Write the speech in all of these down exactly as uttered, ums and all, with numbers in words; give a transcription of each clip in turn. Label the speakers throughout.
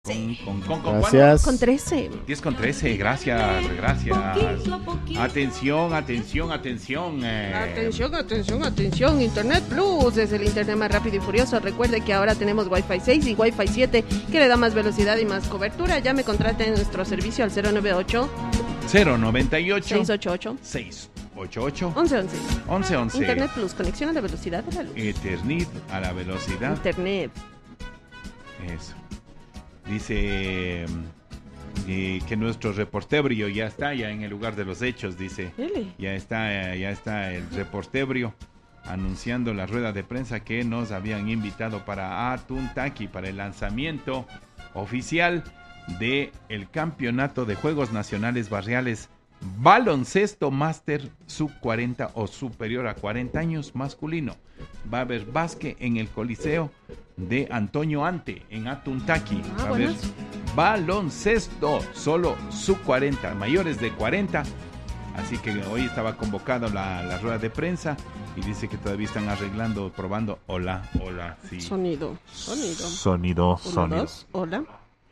Speaker 1: Con, con, con, con,
Speaker 2: Gracias.
Speaker 3: Con trece.
Speaker 1: diez con trece, gracias, gracias. Atención, atención, atención. Eh.
Speaker 3: Atención, atención, atención. Internet Plus es el internet más rápido y furioso. Recuerde que ahora tenemos Wi-Fi seis y Wi-Fi siete que le da más velocidad y más cobertura. Ya me contrate en nuestro servicio al cero nueve ocho,
Speaker 1: cero noventa y ocho,
Speaker 3: seis ocho ocho,
Speaker 1: seis ocho ocho,
Speaker 3: once once.
Speaker 1: once once.
Speaker 3: Internet Plus, conexión a la velocidad de la luz.
Speaker 1: Ethernet a la velocidad.
Speaker 3: Internet.
Speaker 1: Eso. Dice eh, que nuestro reportebrio ya está ya en el lugar de los hechos, dice.
Speaker 3: Dele.
Speaker 1: Ya está, ya está el reportebrio anunciando la rueda de prensa que nos habían invitado para Atuntaqui, para el lanzamiento oficial de el Campeonato de Juegos Nacionales Barriales Baloncesto Máster sub cuarenta o superior a cuarenta años masculino. Va a haber básquet en el Coliseo de Antonio Ante en Atuntaqui.
Speaker 3: Ah,
Speaker 1: Va a haber
Speaker 3: buenas.
Speaker 1: baloncesto solo sub cuarenta, mayores de cuarenta. Así que hoy estaba convocado la, la rueda de prensa y dice que todavía están arreglando, probando. Hola, hola, sí.
Speaker 3: Sonido, sonido.
Speaker 1: Sonido,
Speaker 3: Uno,
Speaker 1: sonido.
Speaker 3: dos, hola.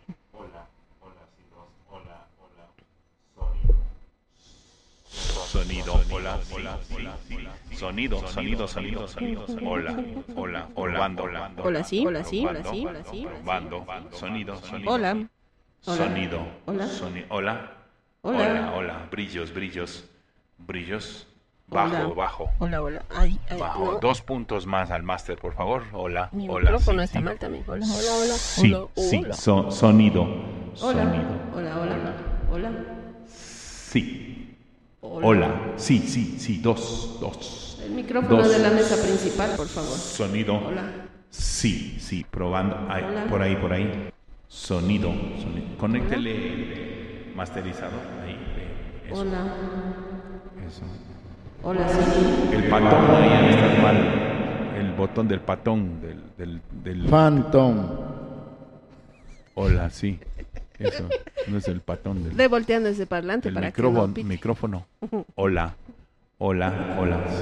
Speaker 1: Sonido, hola, hola, hola, hola. Sonido, sonido, sonido, sonido. Hola, hola, hola, hola.
Speaker 3: Hola, sí, hola, sí, hola, sí, hola, sí.
Speaker 1: Bando, sonido, sonido.
Speaker 3: Hola. Hola.
Speaker 1: Sonido.
Speaker 3: Hola.
Speaker 1: Soni- hola.
Speaker 3: Hola.
Speaker 1: Hola, hola. Brillos, brillos. Brillos. Bajo,
Speaker 3: Hola.
Speaker 1: bajo.
Speaker 3: Hola, hola. Ay, ay,
Speaker 1: Bajo.
Speaker 3: no.
Speaker 1: Dos puntos más al máster, por favor. Hola.
Speaker 3: Mi
Speaker 1: Hola.
Speaker 3: micrófono
Speaker 1: sí,
Speaker 3: está
Speaker 1: sí.
Speaker 3: mal también. Hola, hola, hola.
Speaker 1: Sí,
Speaker 3: Hola,
Speaker 1: sí.
Speaker 3: hola.
Speaker 1: So- sonido.
Speaker 3: Hola.
Speaker 1: Sonido.
Speaker 3: Hola, hola. Hola.
Speaker 1: Sí. Hola. Sí, sí, sí. Dos, dos.
Speaker 3: El micrófono
Speaker 1: Dos.
Speaker 3: de la mesa principal, por favor.
Speaker 1: Sonido.
Speaker 3: Hola.
Speaker 1: Sí, sí, probando. Ay,
Speaker 3: Hola.
Speaker 1: por ahí, por ahí. Sonido. sonido. Conéctele eh, masterizado. Ahí. eh, Eso.
Speaker 3: Hola.
Speaker 1: Eso.
Speaker 3: Hola, sí.
Speaker 1: El patón ahí ya está mal. El botón del patón. Del, del, del...
Speaker 2: Phantom.
Speaker 1: Hola, sí. Eso. No es el patón del,
Speaker 3: De volteando ese parlante
Speaker 1: del
Speaker 3: para
Speaker 1: micrófono.
Speaker 3: que no pite.
Speaker 1: micrófono. Hola. Hola, hola, sí.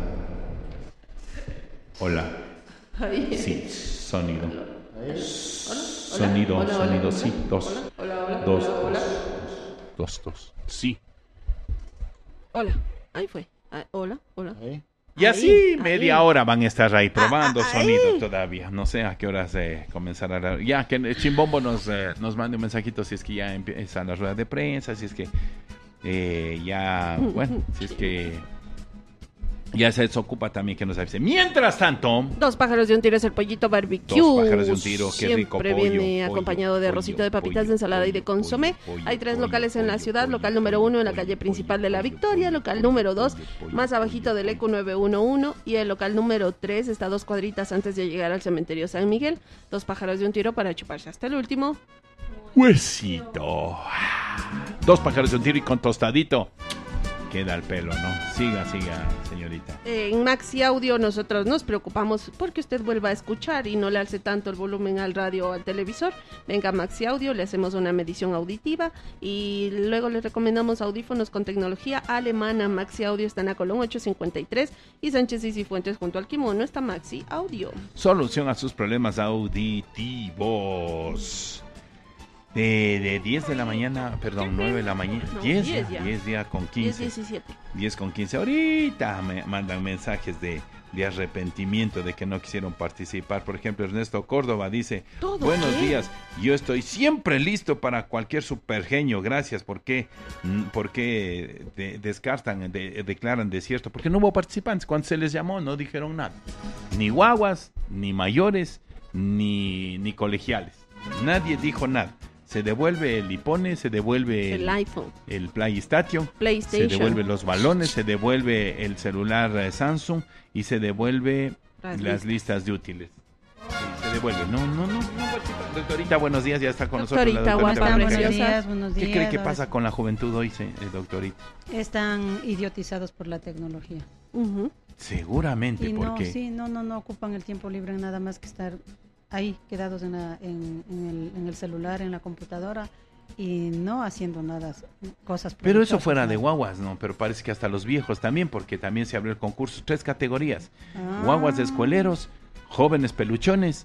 Speaker 1: Hola.
Speaker 3: Ay.
Speaker 1: Sí, sonido.
Speaker 3: Hola.
Speaker 1: Sonido,
Speaker 3: Hola, hola,
Speaker 1: sonido,
Speaker 3: hola.
Speaker 1: sí, dos.
Speaker 3: Hola, hola.
Speaker 1: Dos,
Speaker 3: hola, hola.
Speaker 1: dos, dos, dos. Sí.
Speaker 3: Hola. Ahí fue. Ah, hola, hola.
Speaker 2: Ahí.
Speaker 1: Y
Speaker 3: Ahí,
Speaker 1: así media
Speaker 3: ahí.
Speaker 1: hora van a estar ahí probando
Speaker 3: Ah, ah,
Speaker 1: sonido
Speaker 3: ahí.
Speaker 1: todavía. No sé a qué horas eh, comenzará. la- Ya que el Chimbombo nos, eh, nos mande un mensajito si es que ya empieza la rueda de prensa, si es que eh, ya, bueno, si es que ya se desocupa también que nos avise. Mientras tanto,
Speaker 3: Dos pájaros de un tiro es el pollito barbecue.
Speaker 1: Dos pájaros de un tiro, qué rico
Speaker 3: Siempre
Speaker 1: pollo,
Speaker 3: viene
Speaker 1: pollo,
Speaker 3: acompañado de
Speaker 1: pollo,
Speaker 3: arrocito de papitas,
Speaker 1: pollo,
Speaker 3: de ensalada y de
Speaker 1: pollo,
Speaker 3: consomé.
Speaker 1: pollo,
Speaker 3: Hay tres
Speaker 1: pollo,
Speaker 3: locales en la
Speaker 1: pollo,
Speaker 3: ciudad.
Speaker 1: pollo,
Speaker 3: Local número
Speaker 1: pollo,
Speaker 3: uno en la
Speaker 1: pollo,
Speaker 3: calle
Speaker 1: pollo,
Speaker 3: principal de la
Speaker 1: pollo,
Speaker 3: Victoria.
Speaker 1: pollo,
Speaker 3: Local
Speaker 1: pollo,
Speaker 3: número dos,
Speaker 1: pollo, pollo,
Speaker 3: más
Speaker 1: pollo,
Speaker 3: abajito del
Speaker 1: pollo.
Speaker 3: E Q nueve uno uno. Y el local número tres está a dos cuadritas antes de llegar al cementerio San Miguel. Dos pájaros de un tiro para chuparse hasta el último.
Speaker 1: Huesito. Dos pájaros de un tiro y con tostadito. Queda el pelo, ¿no? Siga, siga, señorita.
Speaker 3: En Maxi Audio nosotros nos preocupamos porque usted vuelva a escuchar y no le alce tanto el volumen al radio o al televisor. Venga a Maxi Audio, le hacemos una medición auditiva y luego le recomendamos audífonos con tecnología alemana. Maxi Audio está en la Colón ochocientos cincuenta y tres y Sánchez y Cifuentes junto al Kimono está Maxi Audio.
Speaker 1: Solución a sus problemas auditivos. De, de diez de la mañana, perdón, nueve de la mañana.
Speaker 3: No,
Speaker 1: diez,
Speaker 3: diez
Speaker 1: ya,
Speaker 3: ya.
Speaker 1: diez ya con
Speaker 3: diez
Speaker 1: quince.
Speaker 3: diecisiete.
Speaker 1: diez con quince. Ahorita me mandan mensajes de, de arrepentimiento de que no quisieron participar. Por ejemplo, Ernesto Córdoba dice:
Speaker 3: ¿Todo
Speaker 1: buenos
Speaker 3: qué?
Speaker 1: días, yo estoy siempre listo para cualquier supergenio. Gracias. ¿Por qué, mm, por qué de- descartan, de- declaran desierto? Porque no hubo participantes. Cuando se les llamó no dijeron nada. Ni guaguas, ni mayores, ni, ni colegiales. Nadie dijo nada. Se devuelve el Ipone, se devuelve
Speaker 3: El iPhone,
Speaker 1: el PlayStation,
Speaker 3: PlayStation.
Speaker 1: se devuelve los balones, se devuelve el celular eh, Samsung y se devuelve
Speaker 3: Las
Speaker 1: las, listas. de útiles. Sí, se devuelve. No, no, no, no, participa. Doctorita, buenos días, ya está con
Speaker 3: Doctorita,
Speaker 1: nosotros.
Speaker 3: guapa,
Speaker 1: Buenos
Speaker 3: preciosa.
Speaker 1: días.
Speaker 4: Buenos días, buenos
Speaker 1: ¿Qué
Speaker 4: días.
Speaker 1: cree que
Speaker 4: Ahora
Speaker 1: pasa con la juventud hoy, se- eh, doctorita?
Speaker 4: Están idiotizados por la tecnología.
Speaker 3: Ujú.
Speaker 1: Seguramente,
Speaker 4: Y no,
Speaker 1: porque
Speaker 4: sí, no, no, no ocupan el tiempo libre en nada más que estar ahí, quedados en, la- en, en el, en el celular, en la computadora y no haciendo nada, cosas.
Speaker 1: Pero eso
Speaker 4: provechosas,
Speaker 1: fuera de
Speaker 4: nada.
Speaker 1: guaguas, ¿no? Pero parece que hasta los viejos también, porque también se abrió el concurso, tres categorías.
Speaker 4: Ah.
Speaker 1: Guaguas de escueleros, jóvenes peluchones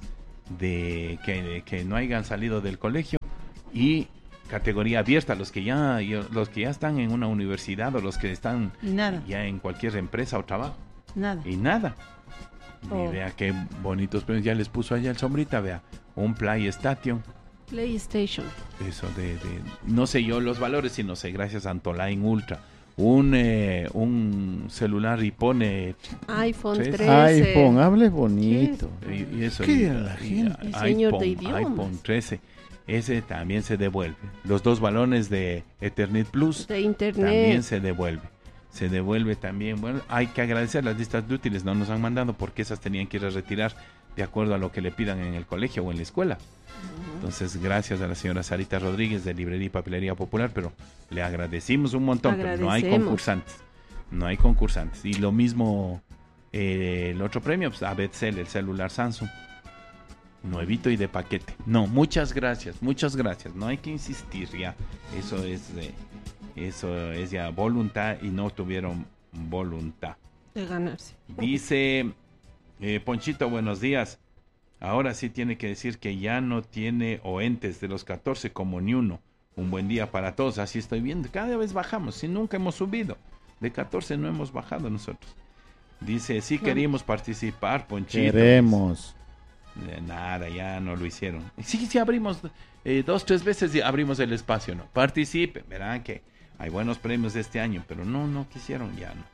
Speaker 1: de que, de que no hayan salido del colegio, y categoría abierta, los que ya los que ya están en una universidad o los que están
Speaker 4: nada.
Speaker 1: ya en cualquier empresa o trabajo.
Speaker 4: Nada.
Speaker 1: Y nada.
Speaker 4: Oh.
Speaker 1: Y vea qué bonitos premios, ya les puso allá el sombrita, vea, un PlayStation.
Speaker 3: PlayStation.
Speaker 1: Eso de, de, no sé yo los valores, sino sé, gracias a Antoline Ultra. Un, eh, un celular y pone
Speaker 3: iPhone
Speaker 1: trece.
Speaker 3: trece.
Speaker 2: iPhone, hable bonito.
Speaker 1: Y, y eso,
Speaker 2: ¿Qué
Speaker 1: y,
Speaker 2: era la gente?
Speaker 3: El señor
Speaker 1: iPhone,
Speaker 3: de idiomas.
Speaker 1: iPhone trece. Ese también se devuelve. Los dos balones de Ethernet Plus
Speaker 3: De internet.
Speaker 1: también se devuelve. Se devuelve también. Bueno, hay que agradecer las listas de útiles, no nos han mandado porque esas tenían que ir a retirar de acuerdo a lo que le pidan en el colegio o en la escuela. Entonces, gracias a la señora Sarita Rodríguez de Librería y Papelería Popular, pero le agradecimos un montón, pero no hay
Speaker 3: Agradecemos.
Speaker 1: concursantes. No hay concursantes. Y lo mismo, eh, el otro premio, pues, a Betcel, el celular Samsung. Nuevito y de paquete. No, muchas gracias, muchas gracias. No hay que insistir ya. Eso es, eh, eso es ya voluntad y no tuvieron voluntad.
Speaker 3: De ganarse.
Speaker 1: Dice eh, Ponchito, buenos días. Ahora sí tiene que decir que ya no tiene oentes de los catorce como ni uno. Un buen día para todos. Así estoy viendo. Cada vez bajamos. Si nunca hemos subido. De catorce no hemos bajado nosotros. Dice, sí queríamos participar, Ponchito.
Speaker 2: Queremos.
Speaker 1: De nada, ya no lo hicieron. Sí, sí abrimos eh, dos, tres veces y abrimos el espacio, ¿no? Participen, verán que hay buenos premios de este año, pero no, no quisieron, ya no.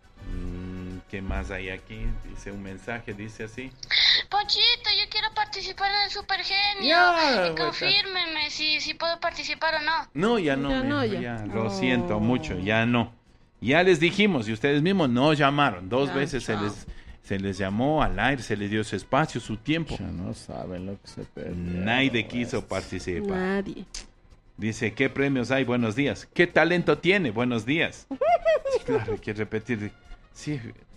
Speaker 1: Mm, ¿Qué más hay aquí? Dice un mensaje, dice así.
Speaker 5: Ponchito, yo quiero participar en el Super Genio.
Speaker 1: Ya,
Speaker 5: y confírmeme si, si puedo participar o no.
Speaker 1: No, ya no,
Speaker 3: Ya
Speaker 1: mijo,
Speaker 3: no,
Speaker 1: ya.
Speaker 3: ya.
Speaker 1: Lo
Speaker 4: Oh.
Speaker 1: siento mucho, ya no. Ya les dijimos y ustedes mismos no llamaron. Dos
Speaker 3: Ya,
Speaker 1: veces se
Speaker 3: chao.
Speaker 1: les, se les llamó al aire, se les dio su espacio, su tiempo.
Speaker 2: Ya no saben lo que se perdió.
Speaker 1: Nadie quiso participar.
Speaker 3: Nadie.
Speaker 1: Dice, ¿qué premios hay? Buenos días. ¿Qué talento tiene? Buenos días. Claro, hay que repetir. Sí,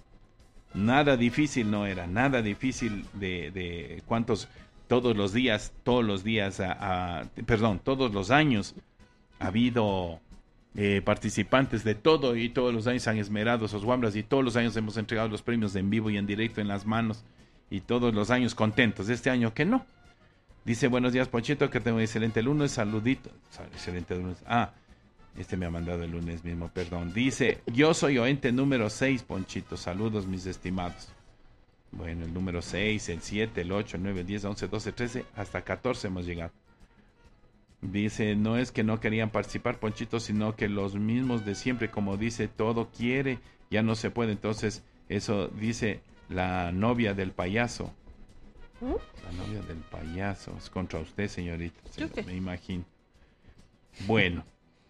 Speaker 1: nada difícil no era, nada difícil de, de cuántos, todos los días, todos los días, a, a, perdón, todos los años ha habido eh, participantes de todo y todos los años han esmerado esos guambras y todos los años hemos entregado los premios en vivo y en directo en las manos y todos los años contentos. Este año que no. Dice, buenos días, Ponchito, que tengo un excelente lunes, saludito. Excelente lunes. Ah, este me ha mandado el lunes mismo, perdón. Dice, yo soy oente número seis, Ponchito. Saludos, mis estimados. Bueno, el número seis, el siete, el ocho, el nueve, el diez, once, doce, trece, hasta catorce hemos llegado. Dice, no es que no querían participar, Ponchito, sino que los mismos de siempre, como dice, todo quiere, ya no se puede. Entonces, eso dice la novia del payaso. La novia del payaso. Es contra usted, señorita.
Speaker 3: ¿Yo qué?
Speaker 1: Me imagino. Bueno.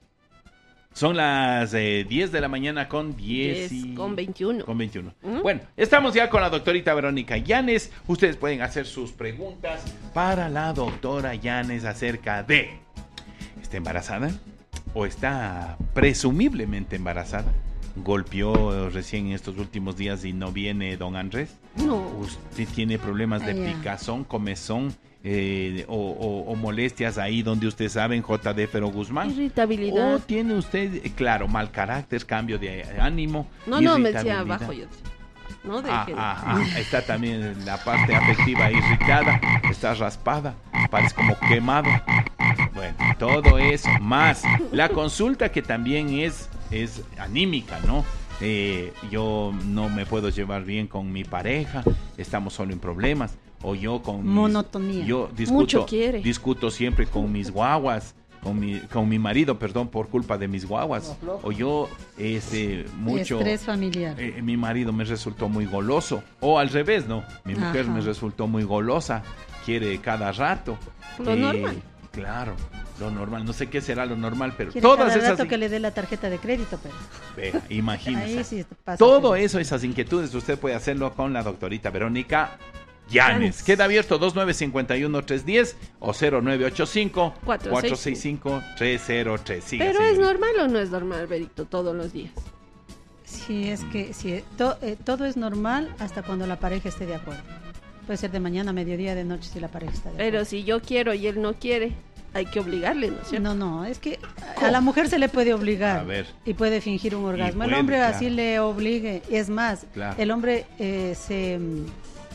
Speaker 1: Son las eh, diez de la mañana con diez y...
Speaker 3: Con veintiuno.
Speaker 1: Con veintiuno.
Speaker 3: ¿Mm?
Speaker 1: Bueno, estamos ya con la doctorita Verónica Llanes. Ustedes pueden hacer sus preguntas para la doctora Llanes acerca de... ¿Está embarazada? ¿O está presumiblemente embarazada? ¿Golpeó recién en estos últimos días y no viene don Andrés?
Speaker 3: No.
Speaker 1: ¿Usted tiene problemas de
Speaker 4: Ah, ya.
Speaker 1: picazón, comezón eh, o, o- o molestias ahí donde usted sabe en J D Fero Guzmán?
Speaker 3: Irritabilidad.
Speaker 1: ¿O tiene usted, eh, claro, mal carácter, cambio de ánimo?
Speaker 3: No, no, me decía
Speaker 1: irritabilidad?
Speaker 3: abajo yo decía. No, de
Speaker 1: Ah,
Speaker 3: que-
Speaker 1: ah, ah, está también la parte afectiva irritada, está raspada, parece como quemado. Bueno, todo eso, más la consulta que también es, es anímica, ¿no? Eh, yo no me puedo llevar bien con mi pareja, estamos solo en problemas, o yo con mis-
Speaker 4: Monotonía.
Speaker 1: yo discuto,
Speaker 3: Mucho quiere.
Speaker 1: discuto siempre con mis guaguas, con mi, con mi marido, perdón, por culpa de mis guaguas, o yo este mucho
Speaker 4: Estrés familiar.
Speaker 1: eh, mi marido me resultó muy goloso, o al revés, ¿no? Mi mujer
Speaker 4: Ajá.
Speaker 1: me resultó muy golosa, quiere cada rato.
Speaker 3: Lo normal.
Speaker 1: Claro, lo normal, no sé qué será lo normal, pero
Speaker 4: Quiere
Speaker 1: todas
Speaker 4: cada
Speaker 1: esas
Speaker 4: rato que le dé la tarjeta de crédito, pero
Speaker 1: Vea, imagínese.
Speaker 4: ahí sí pasa.
Speaker 1: Todo eso, esas inquietudes, usted puede hacerlo con la doctorita Verónica Llanes.
Speaker 3: Llanes.
Speaker 1: Queda abierto dos nueve cinco uno tres uno cero o cero nueve ocho cinco cuatro seis cinco tres cero tres. Siga,
Speaker 3: Pero es
Speaker 1: señorita.
Speaker 3: normal o no es normal, Berito, todos los días.
Speaker 4: Sí, es que sí, to- eh, todo es normal hasta cuando la pareja esté de acuerdo. Puede ser de mañana, mediodía, de noche si la pareja está de acuerdo.
Speaker 3: Pero si yo quiero y él no quiere, hay que obligarle, ¿no es cierto?
Speaker 4: No, no, es que a la mujer se le puede obligar
Speaker 1: A ver.
Speaker 4: y puede fingir un orgasmo.
Speaker 1: puede,
Speaker 4: el hombre
Speaker 1: claro.
Speaker 4: así le obligue. Es más,
Speaker 1: Claro.
Speaker 4: el hombre eh, se,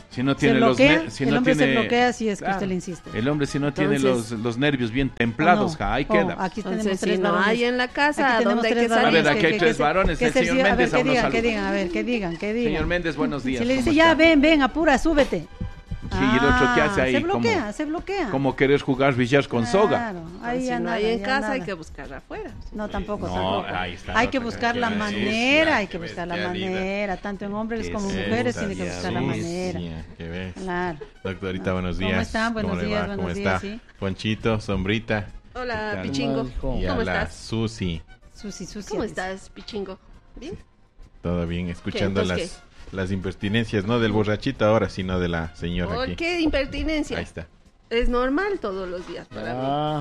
Speaker 1: Si no
Speaker 4: Se
Speaker 1: tiene los
Speaker 4: bloquea,
Speaker 1: ner- si
Speaker 4: el
Speaker 1: no
Speaker 4: hombre
Speaker 1: tiene-
Speaker 4: se bloquea si es que
Speaker 1: Claro.
Speaker 4: usted le insiste.
Speaker 1: El hombre si no tiene
Speaker 3: Entonces-
Speaker 1: los, los nervios bien templados,
Speaker 4: ¿O no?
Speaker 1: ja, ahí
Speaker 4: Oh,
Speaker 1: queda.
Speaker 4: aquí tenemos
Speaker 3: Entonces,
Speaker 4: tres
Speaker 3: si no
Speaker 4: varones.
Speaker 3: hay en la casa,
Speaker 4: Aquí
Speaker 3: ¿a
Speaker 4: tenemos
Speaker 3: dónde hay
Speaker 4: tres
Speaker 3: que
Speaker 4: varones
Speaker 3: salir?
Speaker 1: A ver, aquí hay
Speaker 4: que-
Speaker 1: tres
Speaker 4: que-
Speaker 1: varones,
Speaker 4: que
Speaker 1: el
Speaker 4: se-
Speaker 1: señor
Speaker 4: sí, a ver,
Speaker 1: Méndez
Speaker 4: que
Speaker 1: aún no
Speaker 4: digan,
Speaker 1: saluda.
Speaker 4: que digan, a ver, que digan, que digan.
Speaker 1: Señor Méndez, buenos días.
Speaker 4: Si le dice,
Speaker 1: ¿cómo
Speaker 4: ya,
Speaker 1: está?
Speaker 4: ven, ven, apura, súbete.
Speaker 1: Sí, y el otro que hace
Speaker 4: Ah,
Speaker 1: ahí
Speaker 4: se bloquea,
Speaker 1: como,
Speaker 4: se bloquea.
Speaker 1: como querer jugar billar con soga.
Speaker 4: Claro, ahí
Speaker 3: Si
Speaker 4: ya
Speaker 3: no
Speaker 4: nada,
Speaker 3: hay en
Speaker 4: ya
Speaker 3: casa, hay
Speaker 4: nada.
Speaker 3: que buscar afuera.
Speaker 4: No, tampoco,
Speaker 1: No,
Speaker 4: tampoco.
Speaker 1: ahí está
Speaker 4: Hay
Speaker 1: la
Speaker 4: que
Speaker 1: otra
Speaker 4: buscar la
Speaker 1: qué
Speaker 4: manera, hay que
Speaker 6: qué
Speaker 4: buscar la
Speaker 6: bestialidad.
Speaker 4: manera, tanto en hombres
Speaker 1: Qué
Speaker 4: como
Speaker 1: sucia,
Speaker 4: mujeres tiene que buscar la
Speaker 6: sucia,
Speaker 4: manera.
Speaker 6: ¿qué ves?
Speaker 4: Claro.
Speaker 6: Doctorita, buenos días.
Speaker 4: ¿Cómo están? Buenos
Speaker 6: ¿Cómo le
Speaker 4: días,
Speaker 6: va?
Speaker 4: buenos
Speaker 6: ¿Cómo
Speaker 4: días,
Speaker 6: está?
Speaker 4: sí.
Speaker 6: Ponchito, Sombrita
Speaker 3: Hola,
Speaker 1: ¿Qué tal?
Speaker 3: Pichingo.
Speaker 2: ¿Cómo
Speaker 6: y a
Speaker 3: ¿Cómo
Speaker 6: la
Speaker 3: estás?
Speaker 6: Susi.
Speaker 4: Susi, Susi.
Speaker 3: ¿Cómo estás, Pichingo? ¿Bien?
Speaker 6: Todo bien, escuchando
Speaker 3: entonces
Speaker 6: las, las impertinencias, no del borrachito ahora, sino de la señora
Speaker 3: ¿Por
Speaker 6: aquí.
Speaker 3: qué impertinencia?
Speaker 6: Ahí está.
Speaker 3: Es normal todos los días para mí.
Speaker 2: Ah,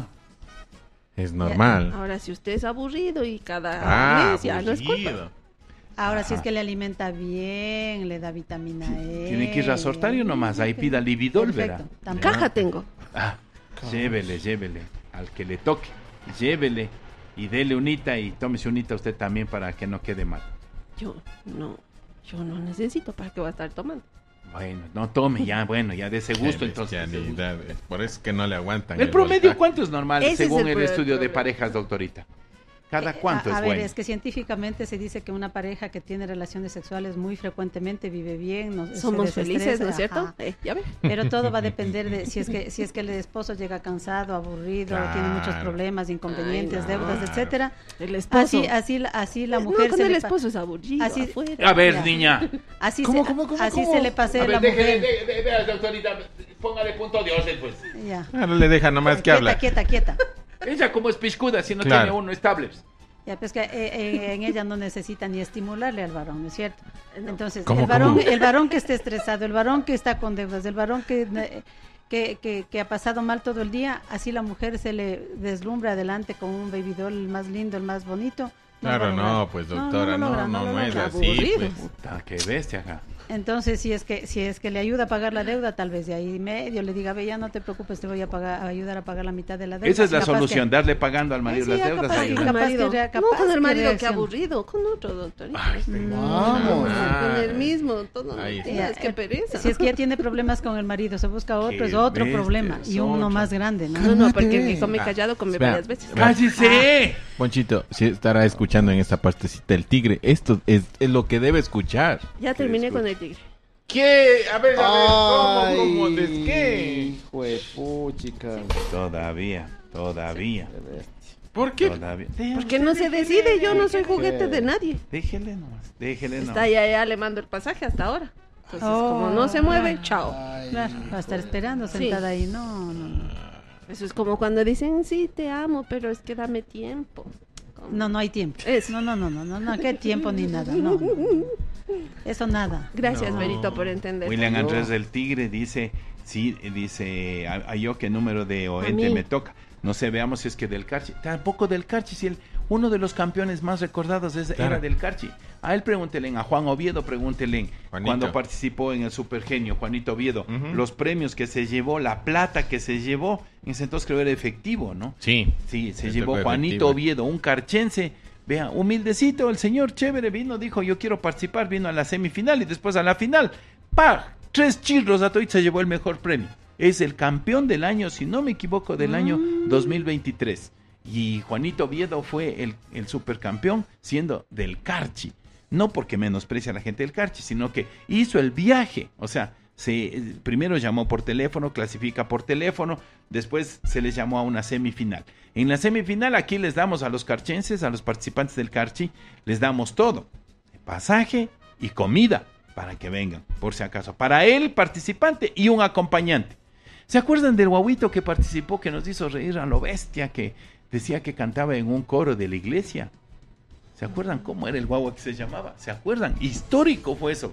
Speaker 6: Es normal.
Speaker 3: Ahora, si usted es aburrido y cada
Speaker 6: Ah,
Speaker 3: mes ya no es culpa.
Speaker 6: aburrido.
Speaker 4: Ahora sí es
Speaker 1: Ajá.
Speaker 4: que le alimenta bien, le da vitamina E.
Speaker 1: Tiene que ir a sortario nomás, ahí pida Lividol, verá.
Speaker 4: Perfecto. Tampoco-
Speaker 3: Caja tengo.
Speaker 1: Ah, llévele, llévele, al que le toque, llévele y dele unita y tómese unita usted también para que no quede mal.
Speaker 3: Yo no, yo no necesito, ¿para qué va a estar tomando?
Speaker 1: Bueno, no tome ya, bueno, ya de ese gusto
Speaker 6: Qué
Speaker 1: entonces. de ese gusto.
Speaker 6: bestialidad, es Por eso es que no le aguantan.
Speaker 1: ¿El promedio
Speaker 6: voltaje.
Speaker 1: cuánto es normal
Speaker 3: Ese es
Speaker 1: según
Speaker 3: el
Speaker 1: el
Speaker 3: pro-
Speaker 1: estudio de
Speaker 3: problema.
Speaker 1: parejas, doctorita? ¿Cada
Speaker 4: Eh,
Speaker 1: cuánto
Speaker 4: a, a
Speaker 1: es
Speaker 4: ver,
Speaker 1: bueno?
Speaker 4: es que científicamente se dice que una pareja que tiene relaciones sexuales muy frecuentemente vive bien, no, se
Speaker 3: Somos felices,
Speaker 4: desestresa,
Speaker 3: ¿no es cierto?
Speaker 4: ajá.
Speaker 3: Eh, ¿Ya ve?
Speaker 4: Pero todo va a depender de si es que si es que el esposo llega cansado, aburrido,
Speaker 6: Claro.
Speaker 4: tiene muchos problemas, inconvenientes,
Speaker 3: Ay, no.
Speaker 4: deudas,
Speaker 6: Claro.
Speaker 4: etcétera.
Speaker 3: El esposo.
Speaker 4: Así así la- así la
Speaker 3: Eh,
Speaker 4: mujer
Speaker 3: no, con
Speaker 4: se
Speaker 3: el
Speaker 4: le pa-
Speaker 3: esposo es aburrido.
Speaker 4: así-
Speaker 3: afuera.
Speaker 1: A ver,
Speaker 3: Ya.
Speaker 1: niña.
Speaker 4: así
Speaker 1: ¿Cómo,
Speaker 4: se,
Speaker 1: cómo, cómo,
Speaker 4: así
Speaker 1: cómo?
Speaker 4: se le pasea
Speaker 1: A
Speaker 4: la
Speaker 1: ver, déjele,
Speaker 4: mujer.
Speaker 1: de- de- vea, doctorita, póngale punto de orden, pues.
Speaker 4: Ya.
Speaker 6: Claro, le deja nomás que
Speaker 4: quieta,
Speaker 6: habla.
Speaker 4: quieta, quieta.
Speaker 1: Ella como es piscuda si no
Speaker 6: Claro.
Speaker 1: tiene uno estable.
Speaker 4: Ya, pues que eh, eh, en ella no necesita ni estimularle al varón, ¿no es cierto?
Speaker 3: No.
Speaker 4: Entonces,
Speaker 6: ¿Cómo,
Speaker 4: el varón,
Speaker 6: cómo?
Speaker 4: el varón que esté estresado, el varón que está con deudas, el varón que, eh, que, que, que ha pasado mal todo el día, así la mujer se le deslumbra adelante con un baby doll el más lindo, el más bonito. No
Speaker 6: Claro,
Speaker 4: lo va a lograr.
Speaker 6: no, pues doctora, no,
Speaker 4: logra,
Speaker 6: no,
Speaker 4: lo
Speaker 6: no es
Speaker 4: logra.
Speaker 6: así.
Speaker 3: Aburrido.
Speaker 6: Pues.
Speaker 1: Puta, qué bestia acá.
Speaker 4: Entonces, si es que si es que le ayuda a pagar la deuda, tal vez de ahí medio le diga, ve, ya no te preocupes, te voy a pagar, a ayudar a pagar la mitad de la deuda.
Speaker 1: Esa es la
Speaker 4: Capaz que-
Speaker 1: solución, darle pagando al marido
Speaker 4: Sí,
Speaker 1: las
Speaker 4: ya
Speaker 1: deudas.
Speaker 4: capaz
Speaker 1: ahí,
Speaker 4: que
Speaker 1: ¿no?
Speaker 3: Con el
Speaker 4: capaz
Speaker 3: marido.
Speaker 4: que rea-
Speaker 3: No
Speaker 4: capaz
Speaker 3: con el
Speaker 4: que
Speaker 3: marido, que
Speaker 4: reacciona.
Speaker 3: aburrido. Con otro, doctor.
Speaker 1: Ay,
Speaker 2: vamos.
Speaker 3: Con el mismo, todo
Speaker 6: Ahí
Speaker 3: los
Speaker 6: está.
Speaker 3: días,
Speaker 4: Ya,
Speaker 3: qué
Speaker 4: eh,
Speaker 3: pereza.
Speaker 4: Si es que ya tiene problemas con el marido, se busca otro,
Speaker 1: Qué
Speaker 4: es otro
Speaker 1: bestia,
Speaker 4: problema.
Speaker 1: es
Speaker 4: Y uno
Speaker 1: otro.
Speaker 4: más grande, ¿no?
Speaker 3: No, no, porque el que come
Speaker 6: Ah,
Speaker 3: callado come
Speaker 6: espera.
Speaker 3: varias veces.
Speaker 6: Vea.
Speaker 1: ¡Cállese!
Speaker 6: Ponchito, si estará escuchando en esta partecita el tigre, esto es, es lo que debe escuchar.
Speaker 3: Ya terminé con el tigre.
Speaker 6: ¿Qué? A ver,
Speaker 2: Ay,
Speaker 6: ¿cómo, cómo, ¿de qué?
Speaker 2: hijo de puchica.
Speaker 1: Todavía, todavía,
Speaker 6: ¿Por qué?
Speaker 1: todavía.
Speaker 3: Porque no se decide, yo no soy juguete de nadie.
Speaker 1: Déjele nomás, déjele
Speaker 3: Está
Speaker 1: nomás.
Speaker 3: ya, ya le mando el pasaje hasta ahora. Entonces,
Speaker 4: Oh.
Speaker 3: como no se mueve, chao.
Speaker 4: Claro, va a estar esperando
Speaker 3: Sí.
Speaker 4: sentada ahí. No, no, no.
Speaker 3: Eso es como cuando dicen, sí, te amo, pero es que dame tiempo. Como-
Speaker 4: No, no hay tiempo.
Speaker 3: Eso.
Speaker 4: No, no, no, no, no, no, qué tiempo ni nada. No, no, no. Eso nada.
Speaker 3: Gracias,
Speaker 6: No.
Speaker 3: Berito, por entender.
Speaker 1: William
Speaker 2: No.
Speaker 1: Andrés del Tigre dice, sí, dice, a, a yo qué número de oente
Speaker 3: mí.
Speaker 1: me toca. No sé, veamos si es que del Carchi. Tampoco del Carchi, si el, uno de los campeones más recordados es,
Speaker 6: Claro.
Speaker 1: era del Carchi. A él pregúntele, a Juan Oviedo pregúntele,
Speaker 6: Juanito.
Speaker 1: cuando participó en el Supergenio, Juanito Oviedo,
Speaker 6: Ujú.
Speaker 1: los premios que se llevó, la plata que se llevó, en ese entonces creo era efectivo, ¿no?
Speaker 6: Sí.
Speaker 1: Sí, se
Speaker 6: El
Speaker 1: llevó
Speaker 6: toco
Speaker 1: Juanito
Speaker 6: efectivo.
Speaker 1: Oviedo, un carchense. Vea, humildecito, el señor chévere vino, dijo, yo quiero participar, vino a la semifinal y después a la final. ¡Pah! Tres chirros a Toit se llevó el mejor premio. Es el campeón del año, si no me equivoco, del año dos mil veintitrés. Y Juanito Oviedo fue el, el supercampeón siendo del Carchi. No porque menosprecia a la gente del Carchi, sino que hizo el viaje. O sea, se, primero llamó por teléfono, clasifica por teléfono, después se les llamó a una semifinal. En la semifinal aquí les damos a los carchenses, a los participantes del Carchi, les damos todo, pasaje y comida para que vengan, por si acaso, para el participante y un acompañante. ¿Se acuerdan del guaguito que participó, que nos hizo reír a lo bestia, que decía que cantaba en un coro de la iglesia? ¿Se acuerdan cómo era el guagua que se llamaba? ¿Se acuerdan? Histórico fue eso.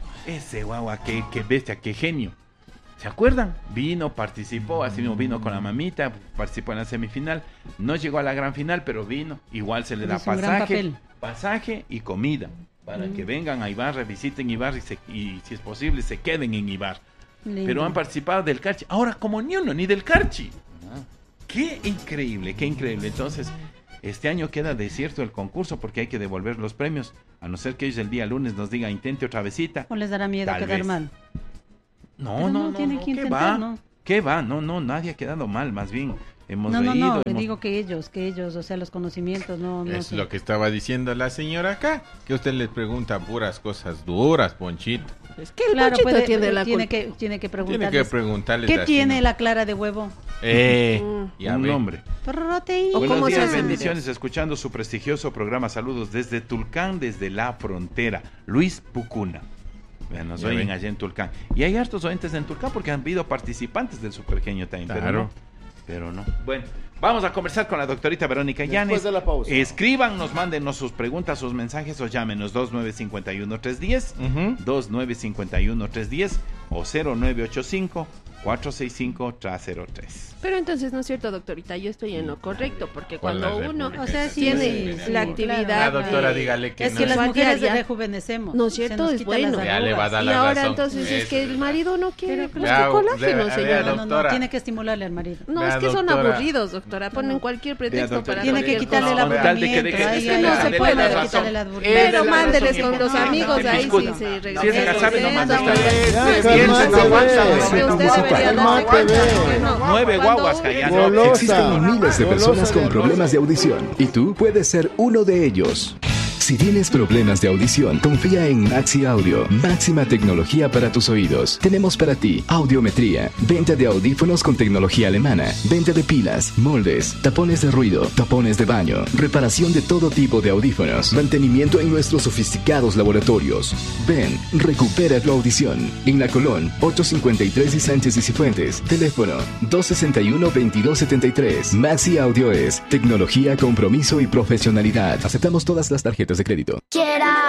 Speaker 1: Ese guagua, qué, qué bestia, qué genio. ¿Se acuerdan? Vino, participó, así mismo vino con la mamita, participó en la semifinal. No llegó a la gran final, pero vino. Igual se le da
Speaker 4: Hizo un gran
Speaker 1: pasaje,
Speaker 4: papel.
Speaker 1: pasaje y comida. Para que vengan a Ibarra, visiten Ibarra y, se- y si es posible se queden en Ibarra.
Speaker 4: Lindo.
Speaker 1: Pero han participado del Carchi. Ahora como ni uno, ni del Carchi. Qué increíble, qué increíble. Entonces, este año queda desierto el concurso porque hay que devolver los premios. A no ser que ellos el día lunes nos digan, intente otra visita.
Speaker 4: ¿O les dará miedo
Speaker 1: Tal
Speaker 4: quedar
Speaker 1: vez.
Speaker 4: mal?
Speaker 1: No,
Speaker 4: Pero
Speaker 1: no,
Speaker 4: no
Speaker 1: no,
Speaker 4: tiene
Speaker 1: no,
Speaker 4: que
Speaker 1: ¿qué
Speaker 4: intentar,
Speaker 1: va?
Speaker 4: ¿no?
Speaker 1: ¿Qué va? No, no, nadie ha quedado mal, más bien hemos
Speaker 4: No, no,
Speaker 1: reído.
Speaker 4: no,
Speaker 1: hemos-
Speaker 4: digo que ellos, que ellos, o sea, los conocimientos, no, no
Speaker 6: Es
Speaker 4: sé.
Speaker 6: lo que estaba diciendo la señora acá, que usted le pregunta puras cosas duras, Ponchito.
Speaker 3: Es que el
Speaker 4: Claro,
Speaker 3: Ponchito
Speaker 4: puede-
Speaker 3: tiene la
Speaker 4: tiene
Speaker 3: culpa.
Speaker 4: que, tiene
Speaker 6: Tiene
Speaker 4: que
Speaker 6: que
Speaker 4: preguntarles.
Speaker 6: preguntarles
Speaker 4: ¿Qué
Speaker 6: así,
Speaker 4: tiene
Speaker 6: ¿no?
Speaker 4: la clara de huevo?
Speaker 6: Eh,
Speaker 3: Mm.
Speaker 6: ya
Speaker 1: un
Speaker 6: ve.
Speaker 1: nombre.
Speaker 4: Proteína.
Speaker 3: ¿O
Speaker 1: Buenos
Speaker 3: cómo se
Speaker 1: días,
Speaker 3: hace?
Speaker 1: bendiciones, escuchando su prestigioso programa. Saludos desde Tulcán, desde la frontera. Luis Pucuna. Vean, nos
Speaker 6: Ya
Speaker 1: oyen
Speaker 6: ven.
Speaker 1: allá en Tulcán. Y hay hartos oyentes en Tulcán porque han habido participantes del Supergenio también, pero
Speaker 6: Claro.
Speaker 1: no. Pero no. Bueno, vamos a conversar con la doctorita Verónica
Speaker 2: Después
Speaker 1: Llanes.
Speaker 2: de la pausa.
Speaker 1: Escríbanos, mándenos sus preguntas, sus mensajes o llámenos dos nueve cinco uno tres uno cero,
Speaker 6: Ujú.
Speaker 1: dos nueve cinco uno tres uno cero o cero nueve ocho cinco cuatro seis cinco tres cero tres.
Speaker 3: Pero entonces no es cierto, doctorita, yo estoy en lo correcto, porque
Speaker 6: ¿Cuál
Speaker 3: cuando
Speaker 6: la
Speaker 3: uno
Speaker 6: República?
Speaker 4: O sea, sí,
Speaker 3: tiene
Speaker 4: sí, sí,
Speaker 3: la
Speaker 4: claro.
Speaker 3: actividad...
Speaker 6: La doctora,
Speaker 3: de-
Speaker 6: dígale que
Speaker 4: Es
Speaker 6: no.
Speaker 4: que las
Speaker 3: Sexual
Speaker 4: mujeres
Speaker 3: diaria.
Speaker 4: rejuvenecemos.
Speaker 3: No es
Speaker 4: Se
Speaker 3: cierto,
Speaker 4: nos
Speaker 3: es
Speaker 4: quitan
Speaker 3: bueno.
Speaker 4: las
Speaker 6: Ya le va a dar
Speaker 3: Y
Speaker 6: la
Speaker 3: ahora
Speaker 6: razón.
Speaker 3: entonces es
Speaker 6: Eso.
Speaker 3: que el marido no quiere
Speaker 4: Pero,
Speaker 3: busca
Speaker 6: claro.
Speaker 3: colágeno,
Speaker 6: Vea, vea,
Speaker 3: señora.
Speaker 4: No, no, no,
Speaker 6: doctora.
Speaker 4: tiene que estimularle al marido.
Speaker 3: No,
Speaker 6: Vea,
Speaker 3: es que son
Speaker 6: doctora.
Speaker 3: aburridos, doctora. Ponen cualquier pretexto
Speaker 1: doctora,
Speaker 3: para
Speaker 4: Tiene que
Speaker 3: cualquier
Speaker 4: quitarle el
Speaker 3: cosa.
Speaker 1: Con tal de que
Speaker 4: aburrimiento.
Speaker 1: deje-
Speaker 4: Ahí,
Speaker 1: es
Speaker 4: ahí
Speaker 1: que
Speaker 4: no
Speaker 1: le-
Speaker 4: se
Speaker 1: le
Speaker 4: puede
Speaker 1: da razón.
Speaker 4: quitarle el
Speaker 1: Eh,
Speaker 4: aburrimiento.
Speaker 3: Pero
Speaker 1: la
Speaker 3: mándeles
Speaker 1: razón,
Speaker 3: con los
Speaker 1: hijo.
Speaker 3: amigos
Speaker 1: No,
Speaker 3: ahí, sí,
Speaker 1: disculpa.
Speaker 3: sí,
Speaker 1: Si
Speaker 3: regresen.
Speaker 1: ese sabe, no manda
Speaker 3: Regresen,
Speaker 1: hasta-
Speaker 3: regresen.
Speaker 2: Ya,
Speaker 1: Piensa,
Speaker 2: cálmate,
Speaker 1: no aguanta,
Speaker 2: ve.
Speaker 1: no
Speaker 3: Usted
Speaker 1: aguanta.
Speaker 3: debería darse
Speaker 2: Cálmate,
Speaker 3: cuenta
Speaker 2: ve.
Speaker 3: que no.
Speaker 1: Nueve
Speaker 3: Cuando
Speaker 1: guaguas
Speaker 3: uno-
Speaker 1: calladas.
Speaker 2: Golosa.
Speaker 7: Existen miles de personas
Speaker 2: Golosa
Speaker 7: con
Speaker 2: de-
Speaker 7: problemas de audición y tú puedes ser uno de ellos. Si tienes problemas de audición, confía en Maxi Audio, máxima tecnología para tus oídos. Tenemos para ti audiometría, venta de audífonos con tecnología alemana, venta de pilas, moldes, tapones de ruido, tapones de baño, reparación de todo tipo de audífonos, mantenimiento en nuestros sofisticados laboratorios. Ven, recupera tu audición. En La Colón, ocho cincuenta y tres y Sánchez y Cifuentes. Teléfono dos sesenta y uno veintidós setenta y tres. Maxi Audio es tecnología, compromiso y profesionalidad. Aceptamos todas las tarjetas de crédito.
Speaker 5: Quiera.